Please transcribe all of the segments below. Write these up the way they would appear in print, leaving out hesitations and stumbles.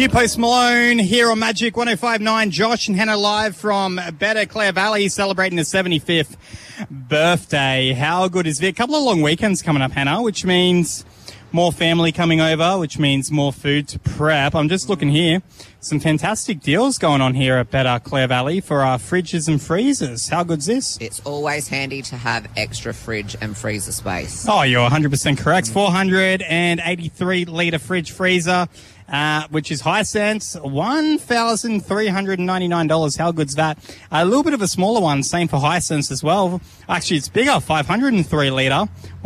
New Post Malone here on Magic 105.9. Josh and Hannah live from Better Clare Valley celebrating the 75th birthday. How good is it? A couple of long weekends coming up, Hannah, which means more family coming over, which means more food to prep. I'm just looking here. Some fantastic deals going on here at Better Clare Valley for our fridges and freezers. How good's this? It's always handy to have extra fridge and freezer space. Oh, you're 100% correct. 483-litre fridge freezer, which is Hisense, $1,399. How good's that? A little bit of a smaller one, same for Hisense as well. Actually, it's bigger, 503-litre,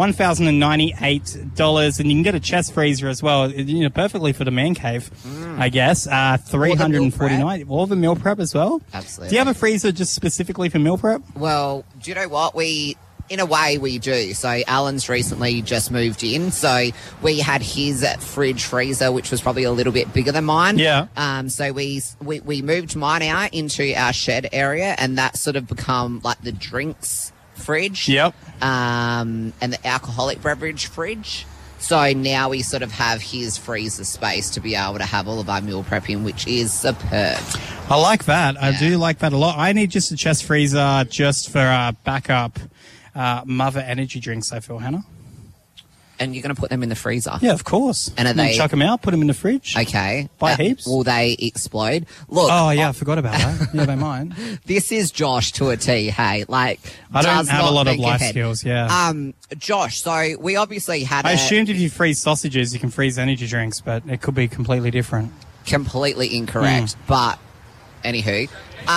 $1,098. And you can get a chest freezer as well, perfectly for the man cave, I guess. $349. All the meal prep as well? Absolutely. Do you have a freezer just specifically for meal prep? Well, do you know what? In a way, we do. So Alan's recently just moved in. So we had his fridge freezer, which was probably a little bit bigger than mine. Yeah. So we moved mine out into our shed area, and that's sort of become like the drinks fridge. Yep. And the alcoholic beverage fridge. So now we sort of have his freezer space to be able to have all of our meal prep in, which is superb. I like that. I do like that a lot. I need just a chest freezer just for backup Mother energy drinks, I feel, Hannah. And you're going to put them in the freezer? Yeah, of course. And are they... chuck them out, put them in the fridge. Okay. Buy heaps. Will they explode? Look. Oh, yeah, I forgot about that. Yeah, they might. This is Josh to a T, hey. Like, I don't have a lot of life skills, yeah. Josh, so we obviously had I assumed if you freeze sausages, you can freeze energy drinks, but it could be completely different. Completely incorrect. But, anywho,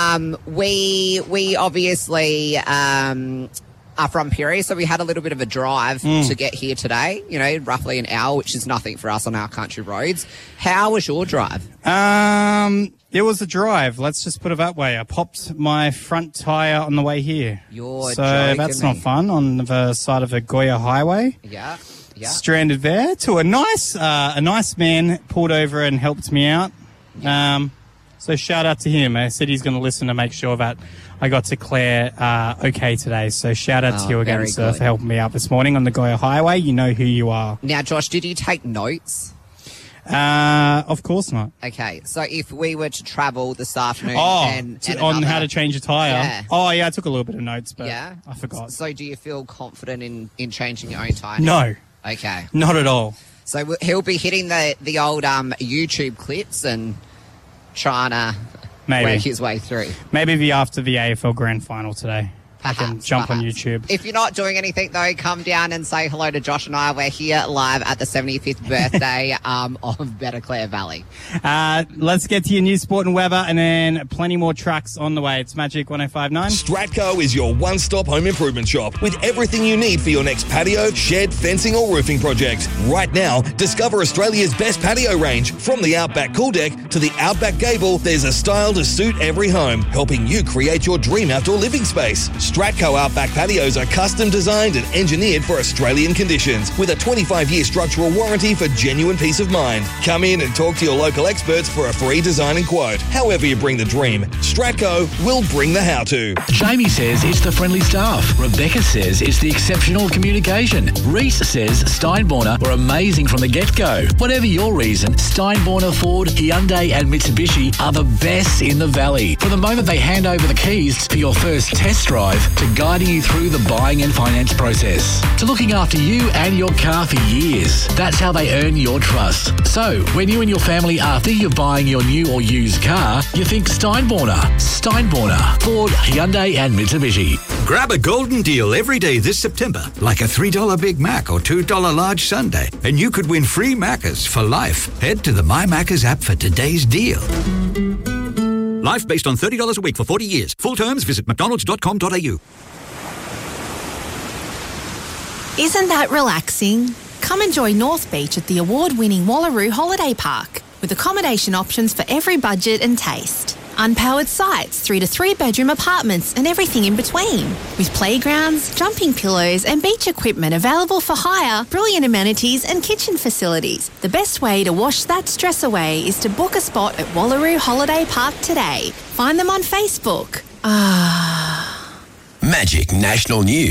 we obviously... are from Pirie, so we had a little bit of a drive to get here today, roughly an hour, which is nothing for us on our country roads. How was your drive? It was a drive, let's just put it that way. I popped my front tyre on the way here. You're so joking that's me. not fun, on the side of a Goya highway. Yeah. Stranded there to a nice man pulled over and helped me out. Yeah. So shout out to him. I said he's going to listen to make sure that I got to Clare okay today. So shout out to you again, sir, for helping me out this morning on the Goya Highway. You know who you are. Now, Josh, did you take notes? Of course not. Okay, so if we were to travel this afternoon on how to change a tyre. Yeah. Oh, yeah, I took a little bit of notes, but I forgot. So do you feel confident in changing your own tyre? No. Okay. Not at all. So he'll be hitting the old YouTube clips and trying to work his way through. Maybe after the AFL Grand Final today. Perhaps, I can jump on YouTube. If you're not doing anything, though, come down and say hello to Josh and I. We're here live at the 75th birthday of Better Clare Valley. Let's get to your news, sport and weather, and then plenty more tracks on the way. It's Magic 105.9. Stratco is your one-stop home improvement shop with everything you need for your next patio, shed, fencing or roofing project. Right now, discover Australia's best patio range. From the Outback Cool Deck to the Outback Gable, there's a style to suit every home, helping you create your dream outdoor living space. Stratco Outback patios are custom designed and engineered for Australian conditions with a 25-year structural warranty for genuine peace of mind. Come in and talk to your local experts for a free design and quote. However you bring the dream, Stratco will bring the how-to. Jamie says it's the friendly staff. Rebecca says it's the exceptional communication. Reese says Steinborner were amazing from the get-go. Whatever your reason, Steinborner, Ford, Hyundai and Mitsubishi are the best in the valley. From the moment they hand over the keys for your first test drive to guiding you through the buying and finance process, to looking after you and your car for years. That's how they earn your trust. So, when you and your family are thinking of buying your new or used car, you think Steinborner. Steinborner, Ford, Hyundai and Mitsubishi. Grab a golden deal every day this September, like a $3 Big Mac or $2 large sundae, and you could win free Maccas for life. Head to the My Maccas app for today's deal. Life based on $30 a week for 40 years. Full terms, visit mcdonalds.com.au. Isn't that relaxing? Come enjoy North Beach at the award-winning Wallaroo Holiday Park with accommodation options for every budget and taste. Unpowered sites, 3 to 3 bedroom apartments and everything in between. With playgrounds, jumping pillows and beach equipment available for hire, brilliant amenities and kitchen facilities. The best way to wash that stress away is to book a spot at Wallaroo Holiday Park today. Find them on Facebook. Magic National News.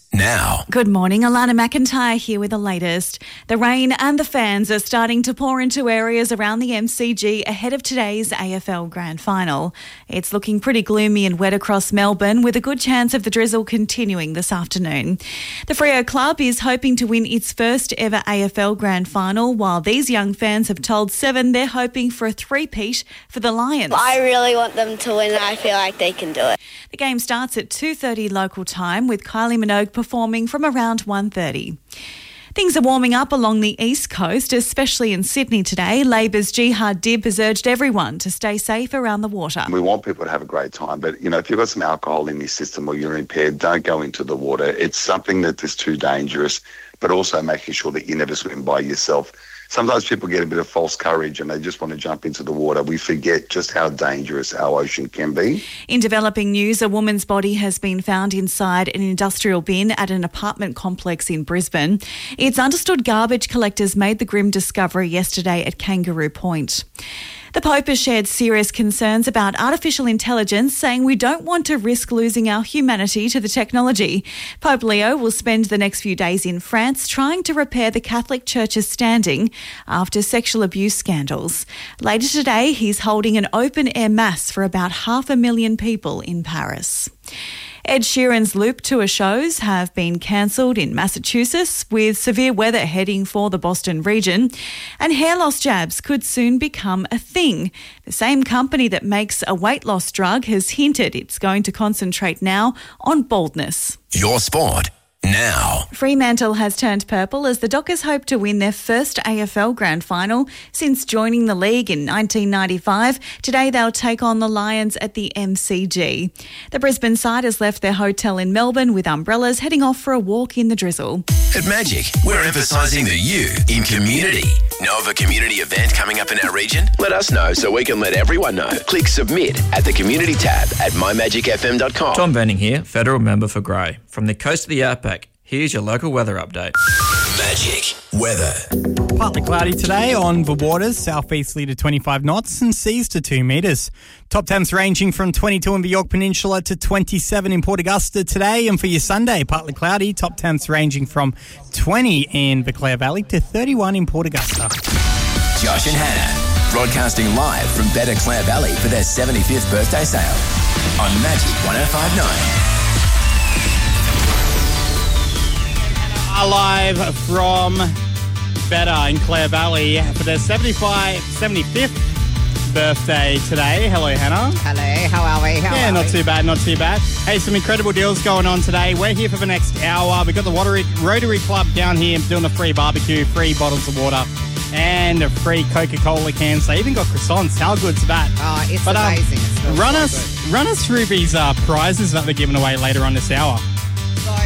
now. Good morning, Alana McIntyre here with the latest. The rain and the fans are starting to pour into areas around the MCG ahead of today's AFL Grand Final. It's looking pretty gloomy and wet across Melbourne, with a good chance of the drizzle continuing this afternoon. The Freo Club is hoping to win its first ever AFL Grand Final, while these young fans have told Seven they're hoping for a three-peat for the Lions. I really want them to win and I feel like they can do it. The game starts at 2:30 local time, with Kylie Minogue performing from around 1:30. Things are warming up along the East Coast, especially in Sydney today. Labor's Jihad Dib has urged everyone to stay safe around the water. We want people to have a great time, but, if you've got some alcohol in your system or you're impaired, don't go into the water. It's something that is too dangerous, but also making sure that you never swim by yourself. Sometimes people get a bit of false courage and they just want to jump into the water. We forget just how dangerous our ocean can be. In developing news, a woman's body has been found inside an industrial bin at an apartment complex in Brisbane. It's understood garbage collectors made the grim discovery yesterday at Kangaroo Point. The Pope has shared serious concerns about artificial intelligence, saying we don't want to risk losing our humanity to the technology. Pope Leo will spend the next few days in France trying to repair the Catholic Church's standing after sexual abuse scandals. Later today, he's holding an open-air mass for about 500,000 people in Paris. Ed Sheeran's Loop Tour shows have been cancelled in Massachusetts, with severe weather heading for the Boston region, and hair loss jabs could soon become a thing. The same company that makes a weight loss drug has hinted it's going to concentrate now on baldness. Your sport now. Fremantle has turned purple as the Dockers hope to win their first AFL Grand Final since joining the league in 1995. Today they'll take on the Lions at the MCG. The Brisbane side has left their hotel in Melbourne with umbrellas, heading off for a walk in the drizzle. At Magic, we're emphasising the you in community. Know of a community event coming up in our region? Let us know so we can let everyone know. Click submit at the community tab at mymagicfm.com. Tom Benning here, federal member for Grey. From the coast of the Outback, here's your local weather update. Magic weather. Partly cloudy today on the waters, southeasterly to 25 knots and seas to 2 metres. Top temps ranging from 22 in the York Peninsula to 27 in Port Augusta today. And for your Sunday, partly cloudy, top temps ranging from 20 in the Clare Valley to 31 in Port Augusta. Josh and Hannah, broadcasting live from Better Clare Valley for their 75th birthday sale on Magic 105.9. Live from Better in Clare Valley for their 75th birthday today. Hello, Hannah. Hello, how are we? Not too bad, not too bad. Hey, some incredible deals going on today. We're here for the next hour. We've got the Rotary Club down here doing a free barbecue, free bottles of water, and a free Coca-Cola cans. They even got croissants. How good's that? Oh, it's amazing. It's run us through these prizes that they're giving away later on this hour.